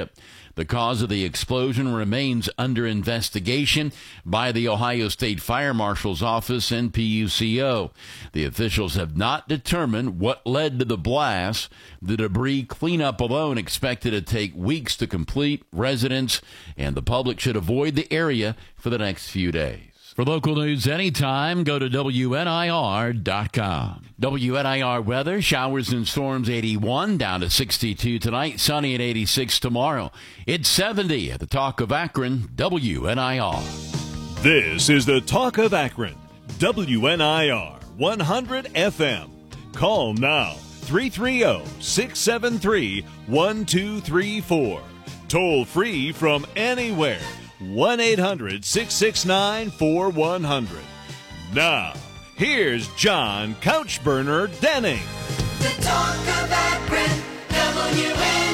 The cause of the explosion remains under investigation by the Ohio State Fire Marshal's Office and P U C O. The officials have not determined what led to the blast. The debris cleanup alone expected to take weeks to complete. Residents and the public should avoid the area for the next few days. For local news anytime, go to W N I R dot com. W N I R weather, showers and storms eighty-one, down to sixty-two tonight, sunny at eighty-six tomorrow. It's seventy at the Talk of Akron, W N I R. This is the Talk of Akron, W N I R one hundred F M. Call now, three three zero, six seven three, one two three four. Toll free from anywhere. one eight hundred, six six nine, four one zero zero. Now, here's John Couchburner Denning. The Talk of Akron, W N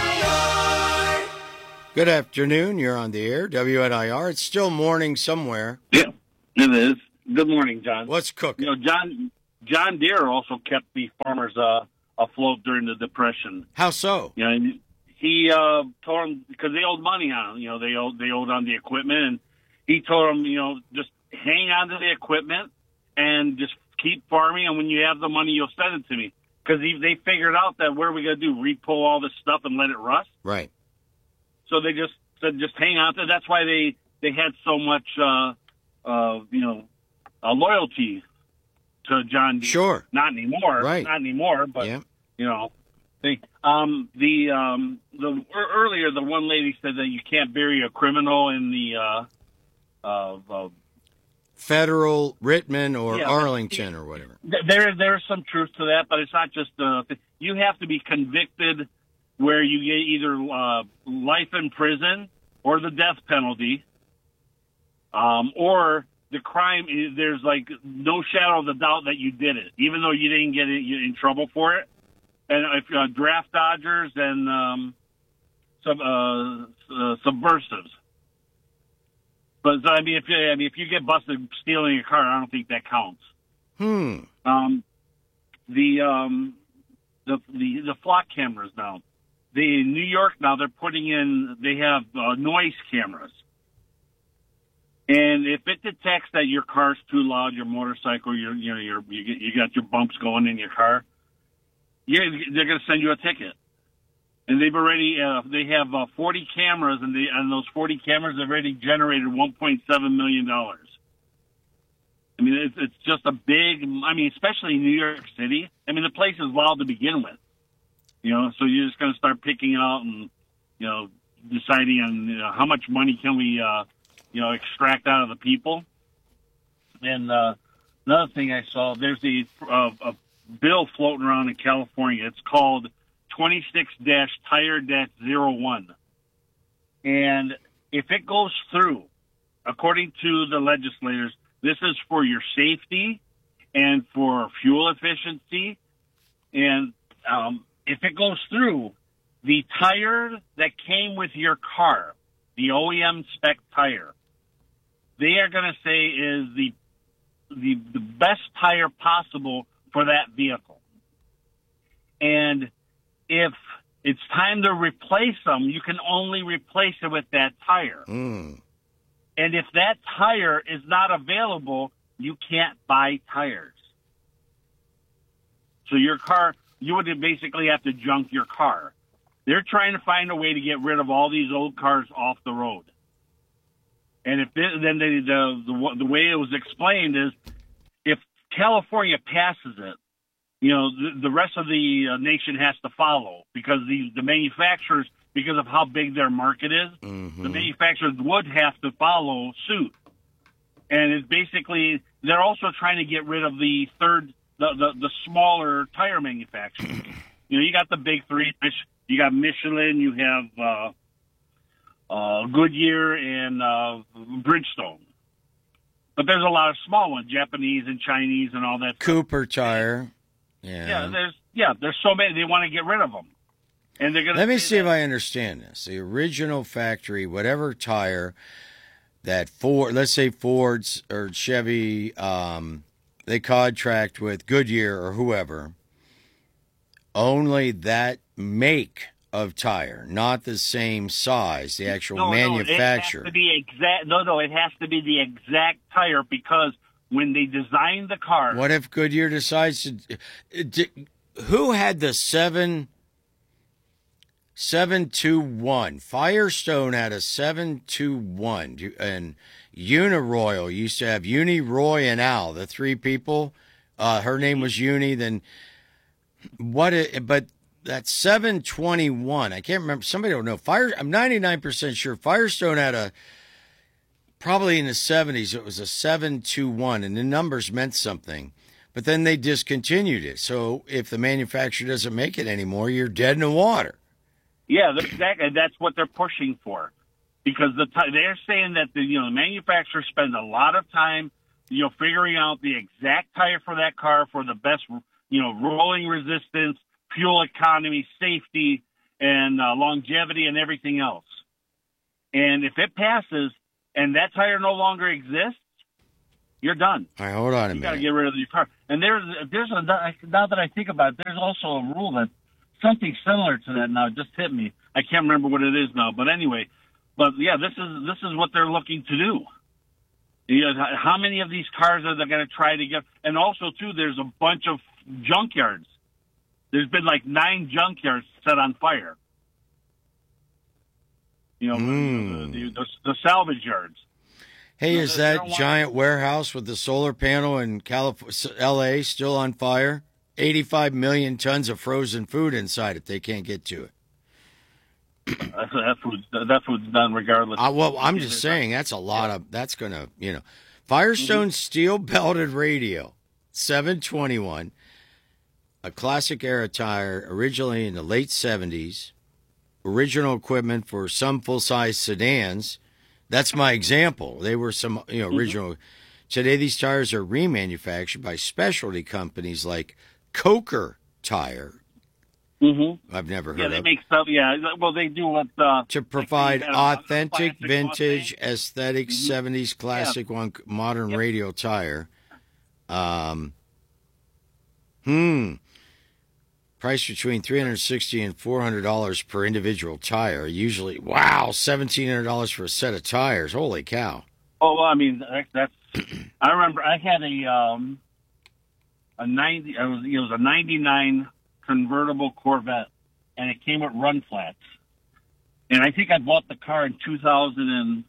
I R. Good afternoon. You're on the air, W N I R. It's still morning somewhere. Yeah, it is. Good morning, John. What's cooking? You know, John John Deere also kept the farmers uh, afloat during the Depression. How so? You know, he uh, told them, because they owed money on them, you know, they owed, they owed on the equipment, and he told them, you know, just hang on to the equipment and just keep farming, and when you have the money, you'll send it to me. Because they figured out that what are we going to do, re-pull all this stuff and let it rust? Right. So they just said, just hang on to it. That's why they, they had so much, uh, uh, you know, uh, loyalty to John Deere. Sure. Not anymore. Right. Not anymore, but, yeah. you know. They, um, the, um, the, earlier the one lady said that you can't bury a criminal in the, uh, uh, uh Federal, Rittman, or yeah, Arlington, or whatever. There, there's some truth to that, but it's not just, uh, you have to be convicted where you get either, uh, life in prison or the death penalty, um, or the crime is, there's like no shadow of the doubt that you did it, even though you didn't get it, in trouble for it. And if uh, draft dodgers and um, sub, uh, uh, subversives, but so, I mean, if you, I mean, if you get busted stealing a car, I don't think that counts. Hmm. Um, the um, the the the flock cameras now, the in New York now they're putting in. They have uh, noise cameras, and if it detects that your car's too loud, your motorcycle, your you know your you, get, you got your bumps going in your car. Yeah, they're going to send you a ticket, and they've already uh, they have uh, forty cameras, and they and those forty cameras have already generated one point seven million dollars. I mean, it's it's just a big. I mean, especially in New York City. I mean, the place is loud to begin with, you know. So you're just going to start picking out and you know deciding on you know, how much money can we uh, you know extract out of the people. And uh, another thing I saw, there's a, uh, a bill floating around in California. It's called twenty-six dash tire dash zero one. And if it goes through, according to the legislators, this is for your safety and for fuel efficiency. And um, if it goes through, the tire that came with your car, the O E M spec tire, they are going to say is the, the the best tire possible for that vehicle. And if it's time to replace them, you can only replace it with that tire. Mm. And if that tire is not available, you can't buy tires. So your car, you would basically have to junk your car. They're trying to find a way to get rid of all these old cars off the road. And if this, then the, the the the way it was explained is, if California passes it, you know, the, the rest of the uh, nation has to follow, because the the manufacturers, because of how big their market is, mm-hmm. the manufacturers would have to follow suit. And it's basically, they're also trying to get rid of the third, the the, the smaller tire manufacturers. You know, you got the big three. You got Michelin, you have uh, uh, Goodyear, and uh, Bridgestone. But there's a lot of small ones, Japanese and Chinese and all that. Cooper stuff. Tire. Yeah. Yeah, there's yeah, there's so many. They want to get rid of them. And they're gonna Let me see that. if I understand this. The original factory, whatever tire that Ford, let's say Ford's or Chevy, um, they contract with Goodyear or whoever, only that make of tire, not the same size, the actual no, manufacturer. No, it has to be exact. No, no, it has to be the exact tire because when they designed the car. What if Goodyear decides to? Did, who had the seven? seven two one. Firestone had a seven two one. And Uniroyal used to have Uni, Roy, and Al, the three people. Uh, her name was Uni. Then what? It, but that seven twenty-one, I can't remember. Somebody don't know. Fire. I'm ninety-nine percent sure Firestone had a, probably in the seventies, it was a seven two one, and the numbers meant something. But then they discontinued it. So if the manufacturer doesn't make it anymore, you're dead in the water. Yeah, exactly. That's what they're pushing for, because the t- they're saying that the you know the manufacturer spends a lot of time, you know, figuring out the exact tire for that car for the best, you know, rolling resistance, fuel economy, safety, and uh, longevity, and everything else. And if it passes and that tire no longer exists, you're done. All right, hold on a you minute. You got to get rid of your car. And there's there's a now that I think about it, there's also a rule that. Something similar to that now just hit me. I can't remember what it is now, but anyway, but yeah, this is this is what they're looking to do. You know, how many of these cars are they going to try to get? And also, too, there's a bunch of junkyards. There's been like nine junkyards set on fire. You know, Mm. the, the, the salvage yards. Hey, You know, is they- they that don't want- giant warehouse with the solar panel in California, L A still on fire? eighty-five million tons of frozen food inside it. They can't get to it. That's, that food's, that food's done regardless. Uh, well, I'm just saying that's a lot of, that's going to, you know. Firestone steel belted radio, seven twenty-one, a classic era tire, originally in the late seventies, original equipment for some full-size sedans. That's my example. They were some, you know, original. Today, these tires are remanufactured by specialty companies like Coker Tire. Mm-hmm. I've never Yeah, heard they of. make stuff. Yeah, well, they do what uh, To provide like they have a authentic, classic vintage, aesthetic, Mhm. seventies classic one modern Yep. radio tire. Um, hmm. Price between three hundred sixty dollars and four hundred dollars per individual tire. Usually, wow, seventeen hundred dollars for a set of tires. Holy cow. Oh, well, I mean, that, that's. I remember I had a um, a ninety. It was it was a ninety-nine convertible Corvette, and it came with run flats. And I think I bought the car in two thousand and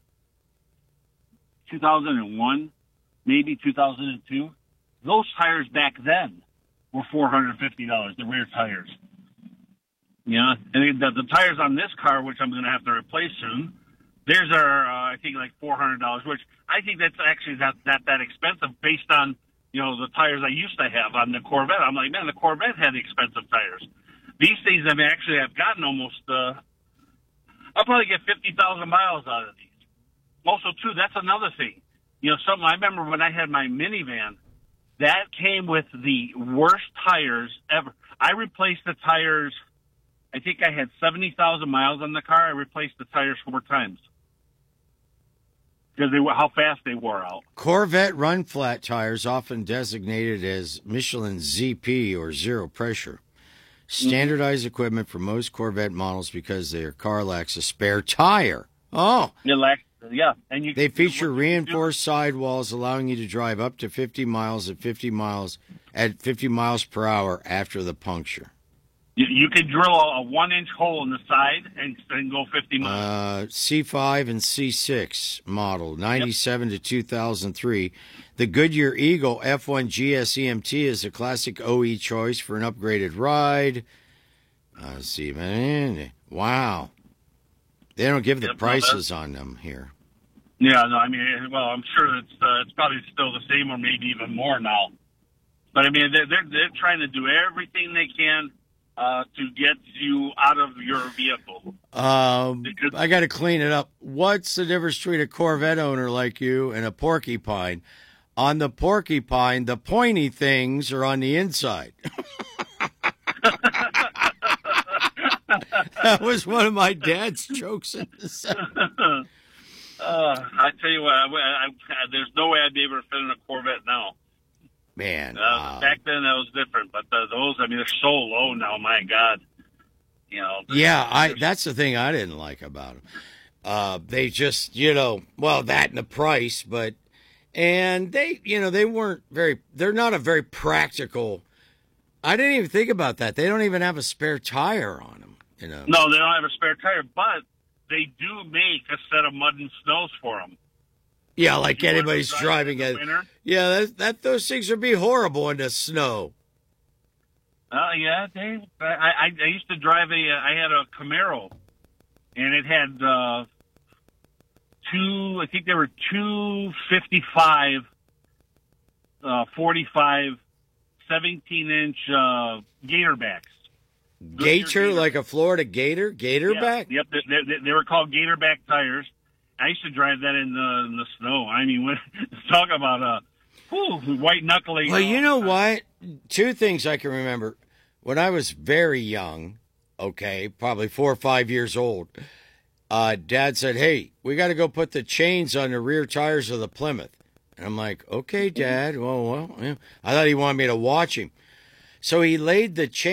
two thousand one, maybe two thousand two. Those tires back then were four hundred fifty dollars. The rear tires. Yeah, and the, the tires on this car, which I'm going to have to replace soon. Theirs are, uh, I think, like four hundred dollars, which I think that's actually not that, that expensive based on, you know, the tires I used to have on the Corvette. I'm like, man, the Corvette had expensive tires. These things, I mean, actually, I've gotten almost, uh, I'll probably get fifty thousand miles out of these. Also, too, that's another thing. You know, something I remember when I had my minivan, that came with the worst tires ever. I replaced the tires, I think I had seventy thousand miles on the car. I replaced the tires four times. Because they were how fast they wore out. Corvette run flat tires, often designated as Michelin Z P or zero pressure. Standardized equipment for most Corvette models because their car lacks a spare tire. Oh. It lacks, yeah. And you They feature reinforced sidewalls, allowing you to drive up to fifty miles at fifty miles at fifty miles per hour after the puncture. You, you could drill a, a one-inch hole in the side and, and go fifty miles. Uh, C five and C six model, ninety-seven to two thousand three. The Goodyear Eagle F one G S E M T is a classic O E choice for an upgraded ride. Uh, let's see, man. Wow. They don't give the Yep, no, prices on them here. Yeah, no, I mean, well, I'm sure it's uh, it's probably still the same or maybe even more now. But I mean, they're they're, they're trying to do everything they can uh, to get you out of your vehicle. Um, I got to clean it up. What's the difference between a Corvette owner like you and a porcupine? On the porcupine, the pointy things are on the inside. That was one of my dad's jokes in the seventies. Uh, I tell you what, I, I, I, there's no way I'd be able to fit in a Corvette now. Man, Uh, back then that was different, but the, those, I mean, they're so low now. My God, You know. Yeah, I. That's the thing I didn't like about them. Uh, they just, you know, well, that and the price, but, and they, you know, they weren't very, they're not a very practical, I didn't even think about that. They don't even have a spare tire on them, you know. No, they don't have a spare tire, but they do make a set of mud and snows for them. Yeah, like anybody's driving it. Yeah, that, that those things would be horrible in the snow. Oh, uh, yeah, they, I, I, I used to drive a, I had a Camaro, and it had, uh, two, I think they were two fifty-five, uh, forty-five, seventeen inch, uh, gator backs. Gator, like a Florida gator? Gator yeah, back? Yep, they, they, they were called gator back tires. I used to drive that in the, in the snow. I mean, when, talk about, uh, whew, white knuckling. Well, you know what? Two things I can remember. When I was very young, okay, probably four or five years old, uh, Dad said, hey, we got to go put the chains on the rear tires of the Plymouth. And I'm like, okay, Dad. Well, well, yeah. I thought he wanted me to watch him. So he laid the chain